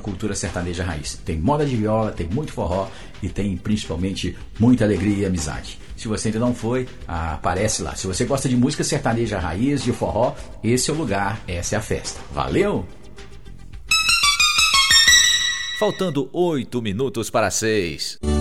cultura sertaneja raiz. Tem moda de viola, tem muito forró e tem principalmente muita alegria e amizade. Se você ainda não foi, aparece lá. Se você gosta de música sertaneja raiz, de forró, esse é o lugar, essa é a festa. Valeu? Faltando 8 minutos para 6.